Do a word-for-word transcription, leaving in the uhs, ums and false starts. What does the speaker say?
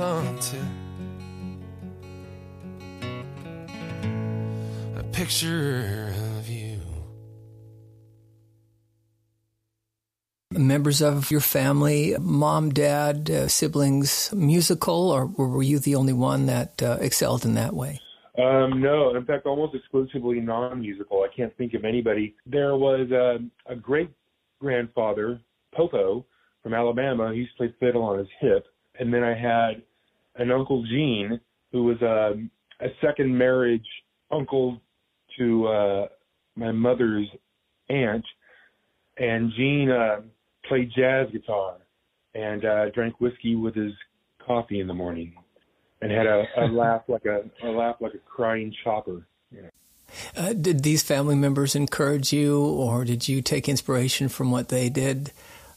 To a picture of you. Members of your family, mom, dad, uh, siblings, musical, or were you the only one that uh, excelled in that way? Um, no, in fact, almost exclusively non-musical. I can't think of anybody. There was a, a great-grandfather, Popo, from Alabama. He used to play fiddle on his hip. And then I had an Uncle Gene, who was a, a second marriage uncle to uh, my mother's aunt. And Gene uh, played jazz guitar and uh, drank whiskey with his coffee in the morning, and had a, a laugh like a, a laugh like a crying chopper. You know. Uh, did these family members encourage you, or did you take inspiration from what they did